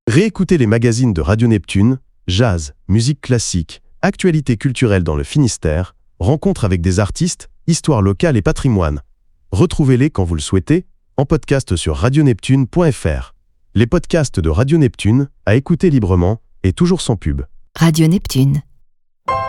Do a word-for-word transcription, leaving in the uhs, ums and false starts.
Réécoutez les magazines de Radio Neptune, jazz, musique classique, actualité culturelle dans le Finistère, rencontres avec des artistes, histoire locale et patrimoine. Retrouvez-les quand vous le souhaitez, en podcast sur radio neptune point f r. Les podcasts de Radio Neptune, à écouter librement et toujours sans pub. Radio Neptune.